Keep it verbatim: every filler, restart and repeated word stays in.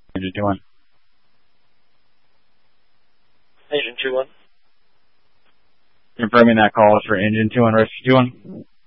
Engine two one. Engine two one. Confirming that call is for Engine two one, Rescue two one.